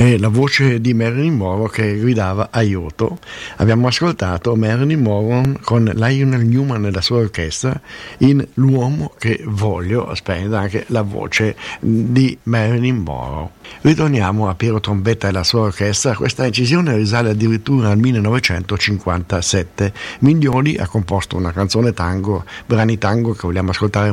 e la voce di Marilyn Monroe che gridava aiuto. Abbiamo ascoltato Marilyn Monroe con Lionel Newman e la sua orchestra in L'uomo che voglio, splendida anche la voce di Marilyn Monroe. Ritorniamo a Piero Trombetta e la sua orchestra. Questa incisione risale addirittura al 1957. Miglioli ha composto una canzone tango, brani tango che vogliamo ascoltare